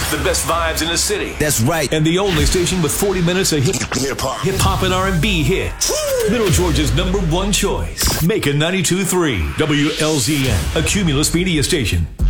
The best vibes in the city. That's right. And the only station with 40 minutes of hip-hop and R&B hits. Middle Georgia's #1 choice. Macon 92.3 WLZN, a Cumulus media station.